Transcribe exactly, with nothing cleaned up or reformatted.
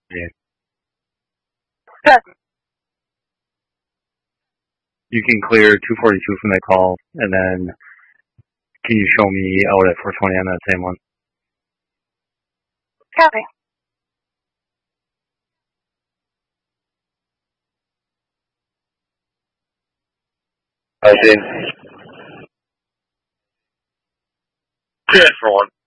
Yeah. Good. You can clear two forty-two from that call, and then can you show me out at four twenty on that same one? Copy. I did. Good for one.